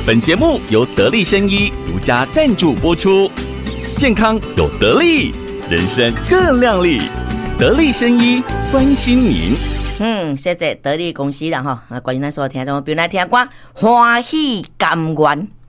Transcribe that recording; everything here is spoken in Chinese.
本节目由得力生医独家赞助播出，健康有得力，人生更亮丽。得力生医关心您。 谢谢得力公司啦哈，关心咱所有听众朋友来听歌，欢喜甘愿。